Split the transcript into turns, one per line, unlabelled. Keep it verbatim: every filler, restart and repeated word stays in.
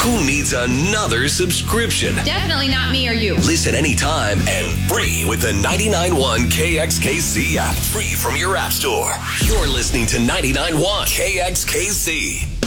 Who needs another subscription?
Definitely not me or you.
Listen anytime and free with the ninety-nine point one K X K C app. Free from your app store. You're listening to ninety-nine point one K X K C.